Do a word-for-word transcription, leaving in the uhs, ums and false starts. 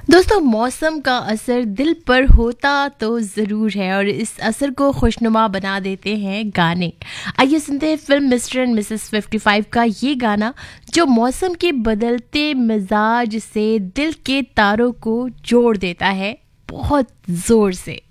दोस्तों, मौसम का असर दिल पर होता तो ज़रूर है और इस असर को खुशनुमा बना देते हैं गाने। आइए सुनते हैं film mister and Mrs fifty five का ये गाना, जो मौसम के बदलते मिजाज से दिल के तारों को जोड़ देता है बहुत ज़ोर से।